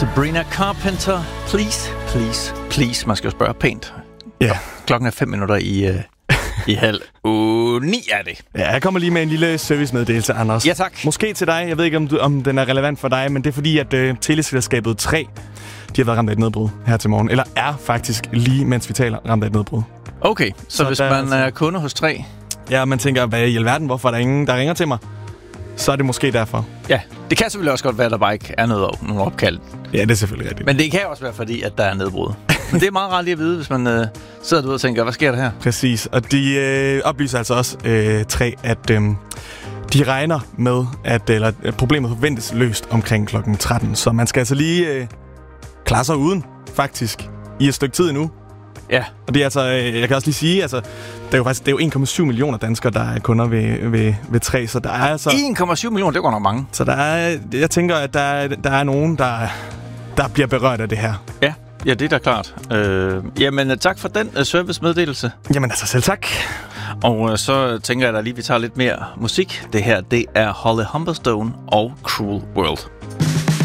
Sabrina Carpenter, please, please, please. Man skal jo spørge pænt. Ja. Klokken er 5 minutter i halv 9 er det. Ja, jeg kommer lige med en lille servicemeddelelse, Anders. Ja, tak. Måske til dig. Jeg ved ikke, om den er relevant for dig, men det er fordi, at teleselskabet 3, de har været ramt af et nedbrud her til morgen. Eller er faktisk lige, mens vi taler, ramt af et nedbrud. Okay, så hvis man er kunde hos 3... Ja, man tænker, hvad i alverden, hvorfor er der ingen, der ringer til mig? Så er det måske derfor. Ja, det kan selvfølgelig også godt være, at der bare ikke er nogen opkald. Ja, det er selvfølgelig rigtigt. Men det kan også være, fordi at der er nedbrud. Men det er meget rart lige at vide, hvis man sidder derude og tænker, hvad sker der her? Præcis, og de oplyser altså også 3, at de regner med, at problemet forventes løst omkring klokken 13. Så man skal altså lige klare sig uden, faktisk, i et stykke tid endnu. Ja. Og det er altså, jeg kan også lige sige, altså, det er jo 1,7 millioner danskere, der er kunder ved 3, så der er altså... 1,7 millioner, det går nok mange. Så jeg tænker, at der er nogen, der bliver berørt af det her. Ja, det er da klart. Jamen, tak for den servicemeddelelse. Jamen altså, selv tak. Og så tænker jeg da lige, vi tager lidt mere musik. Det her, det er Holly Humberstone og Cruel World.